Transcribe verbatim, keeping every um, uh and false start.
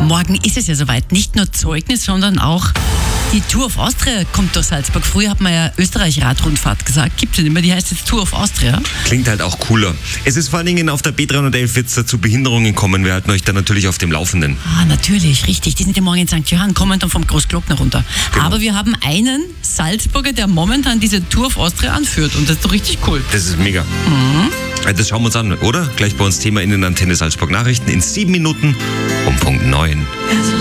morgen ist es ja soweit. Nicht nur Zeugnis, sondern auch die Tour of Austria kommt durch Salzburg. Früher hat man ja Österreich-Radrundfahrt gesagt. Gibt es nicht mehr, die heißt jetzt Tour of Austria. Klingt halt auch cooler. Es ist vor allen Dingen auf der B dreihundertelf wird es zu Behinderungen kommen. Wir halten euch da natürlich auf dem Laufenden. Ah, natürlich, richtig. Die sind ja morgen in Sankt Johann, kommen dann vom Großglockner runter. Genau. Aber wir haben einen Salzburger, der momentan diese Tour of Austria anführt. Und das ist doch richtig cool. Das ist mega. Mhm. Das schauen wir uns an, oder? Gleich bei uns Thema Innenantenne Salzburg Nachrichten in sieben Minuten um Punkt neun. Also